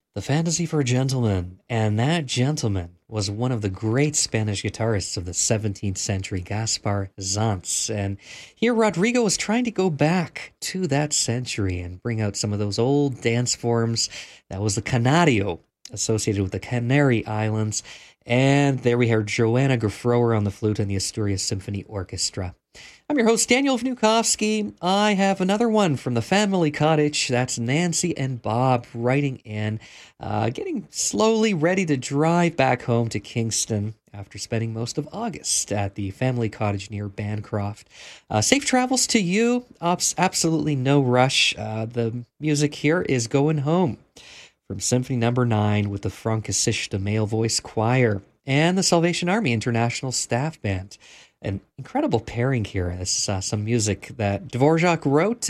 The Fantasy for Gentlemen, and that gentleman was one of the great Spanish guitarists of the 17th century, Gaspar Zanz. And here Rodrigo was trying to go back to that century and bring out some of those old dance forms. That was the Canario, associated with the Canary Islands. And there we heard Joanna Grafrower on the flute and the Asturias Symphony Orchestra. I'm your host, Daniel Vnukovsky. I have another one from the family cottage. That's Nancy and Bob writing in, getting slowly ready to drive back home to Kingston after spending most of August at the family cottage near Bancroft. Safe travels to you. Absolutely no rush. The music here is Going Home from Symphony Number 9 with the Frankischte Male Voice Choir and the Salvation Army International Staff Band. An incredible pairing here. This is some music that Dvorak wrote